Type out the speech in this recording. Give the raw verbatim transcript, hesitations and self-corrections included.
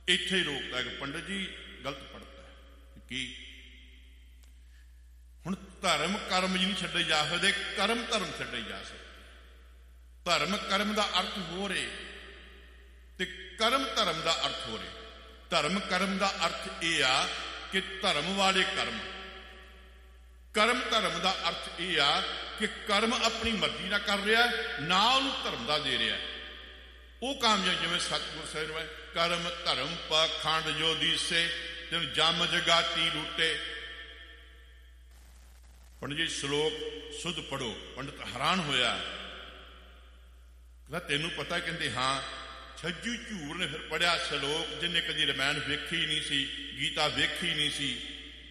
ਇੱਥੇ ਰੋਕਦਾ ਕਿ ਪੰਡਤ ਜੀ ਗਲਤ ਪੜ੍ਹਦਾ ਕੀ ਹੁਣ ਧਰਮ ਕਰਮ ਜੀ ਨਹੀਂ ਛੱਡੇ ਜਾ ਸਕਦੇ, ਕਰਮ ਧਰਮ ਛੱਡੇ ਜਾ ਸਕਦੇ। ਧਰਮ ਕਰਮ ਦਾ ਅਰਥ ਹੋ ਰਿਹਾ ਤੇ ਕਰਮ ਧਰਮ ਦਾ ਅਰਥ ਹੋ ਰਿਹਾ। ਧਰਮ ਕਰਮ ਦਾ ਅਰਥ ਇਹ ਆ ਕਿ ਧਰਮ ਵਾਲੇ ਕਰਮ, ਕਰਮ ਧਰਮ ਦਾ ਅਰਥ ਇਹ ਆ ਕਿ ਕਰਮ ਆਪਣੀ ਮਰਜ਼ੀ ਨਾਲ ਕਰ ਰਿਹਾ, ਨਾ ਉਹਨੂੰ ਧਰਮ ਦਾ ਦੇ ਰਿਹਾ। ਉਹ ਕਾਮਯਾਬ ਜਿਵੇਂ ਸਤਿਗੁਰ ਸਾਹਿਬ ਹੈ, ਕਰਮ ਧਰਮ ਪਾਖੰਡ ਜੋ ਦੀਸੇ ਤੈਨੂੰ ਜਮ ਜਗਾਤੀ ਲੂਟੇ। ਪੰਡਤ ਜੀ ਸ਼ਲੋਕ ਸੁਧ ਪੜੋ। ਪੰਡਤ ਹੈਰਾਨ ਹੋਇਆ, ਕਹਿੰਦਾ ਤੈਨੂੰ ਪਤਾ? ਕਹਿੰਦੇ ਹਾਂ। ਛੱਜੂ ਝੂਰ ਨੇ ਫਿਰ ਪੜਿਆ ਸ਼ਲੋਕ, ਜਿਹਨੇ ਕਦੀ ਰਮਾਇਣ ਵੇਖੀ ਨਹੀਂ ਸੀ, ਗੀਤਾ ਵੇਖੀ ਨਹੀਂ ਸੀ,